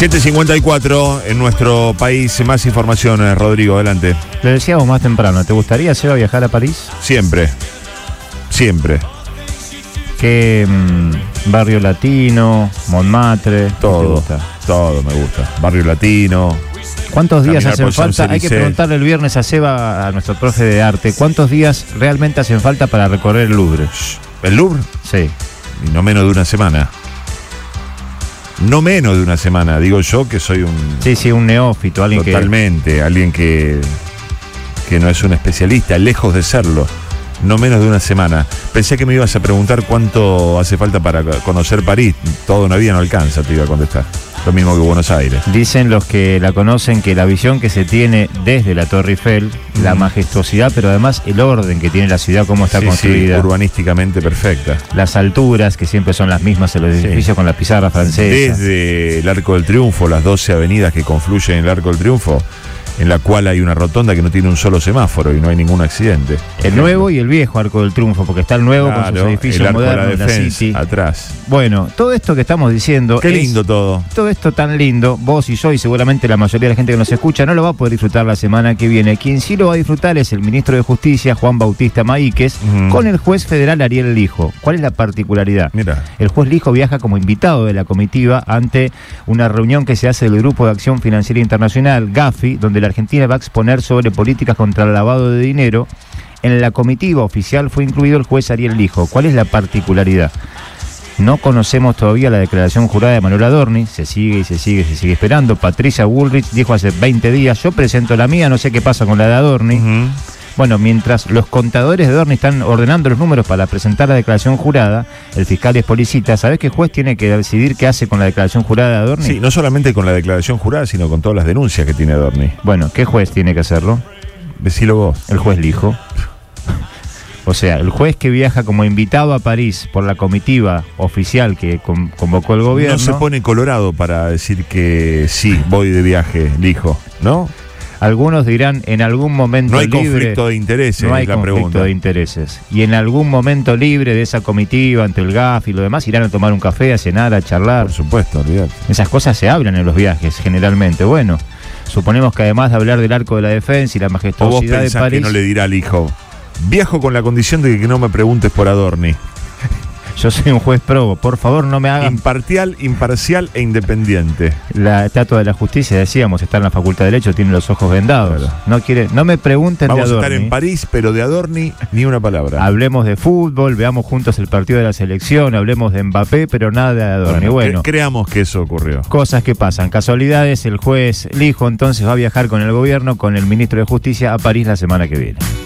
7:54 en nuestro país. Más informaciones, Rodrigo, adelante. Le decíamos más temprano, ¿te gustaría, Seba, viajar a París? Siempre. ¿Qué barrio latino, Montmartre? Todo me gusta. Barrio latino. ¿Cuántos días Caminar hacen por falta? Hay que Champs-Élysées. preguntarle el viernes a Seba, a nuestro profe de arte, ¿cuántos días realmente hacen falta para recorrer el Louvre? ¿El Louvre? Sí. Y no menos de una semana. No menos de una semana, digo yo que soy un... Sí, un neófito, alguien alguien que no es un especialista, lejos de serlo. No menos de una semana. Pensé que me ibas a preguntar cuánto hace falta para conocer París. Toda una vida no alcanza, te iba a contestar. Lo mismo que Buenos Aires. Dicen los que la conocen que la visión que se tiene desde la Torre Eiffel, la majestuosidad, pero además el orden que tiene la ciudad, cómo está construida. Sí, urbanísticamente perfecta. Las alturas, que siempre son las mismas en los edificios con la pizarra francesa. Desde el Arco del Triunfo, las 12 avenidas que confluyen en el Arco del Triunfo, en la cual hay una rotonda que no tiene un solo semáforo y no hay ningún accidente. El nuevo y el viejo Arco del Triunfo, porque está el nuevo con sus edificios el Arco modernos, de la la Defensa, City. atrás. Bueno, todo esto que estamos diciendo... Qué lindo todo. Todo esto tan lindo, vos y yo y seguramente la mayoría de la gente que nos escucha no lo va a poder disfrutar la semana que viene. Quien sí lo va a disfrutar es el ministro de Justicia, Juan Bautista Maíquez, con el juez federal Ariel Lijo. ¿Cuál es la particularidad? Mira. El juez Lijo viaja como invitado de la comitiva ante una reunión que se hace del Grupo de Acción Financiera Internacional, GAFI, donde la Argentina va a exponer sobre políticas contra el lavado de dinero. En la comitiva oficial fue incluido el juez Ariel Lijo. ¿Cuál es la particularidad? No conocemos todavía la declaración jurada de Manuel Adorni, se sigue esperando. Patricia Bullrich dijo hace 20 días, yo presento la mía, no sé qué pasa con la de Adorni. Bueno, mientras los contadores de Adorni están ordenando los números para presentar la declaración jurada, el fiscal Espolicita, ¿sabés qué juez tiene que decidir qué hace con la declaración jurada de Adorni? Sí, no solamente con la declaración jurada, sino con todas las denuncias que tiene Adorni. Bueno, ¿qué juez tiene que hacerlo? Decilo vos. El juez Lijo. O sea, el juez que viaja como invitado a París por la comitiva oficial que convocó el gobierno... No se pone colorado para decir que sí, voy de viaje, Lijo, ¿no? Algunos dirán en algún momento libre... No hay conflicto de intereses, no hay es la conflicto pregunta. de intereses. Y en algún momento libre de esa comitiva, entre el GAF y lo demás, irán a tomar un café, a cenar, a charlar. Por supuesto, olvidate. Esas cosas se hablan en los viajes, generalmente. Bueno, suponemos que además de hablar del Arco de la Defensa y la ¿O vos majestuosidad de pensás París... que no le dirá al hijo? Viajo con la condición de que no me preguntes por Adorni. Yo soy un juez probo, por favor no me hagan... Imparcial e independiente. La estatua de la justicia, decíamos, está en la Facultad de Derecho, tiene los ojos vendados. Claro. No me pregunten Vamos de a Adorni. estar en París, pero de Adorni ni una palabra. Hablemos de fútbol, veamos juntos el partido de la selección, hablemos de Mbappé, pero nada de Adorni. Bueno, creamos que eso ocurrió. cosas que pasan, casualidades. El juez Lijo entonces va a viajar con el gobierno, con el ministro de Justicia a París la semana que viene.